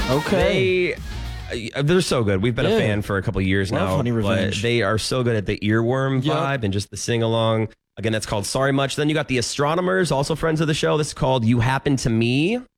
Okay. They're so good. We've been a Yeah. fan for a couple years Love now. Honey But Revenge. they are so good at the earworm Yep. vibe and just the sing along. Again, that's called Sorry Much. Then you got the Astronomers, also friends of the show. This is called You Happen to Me.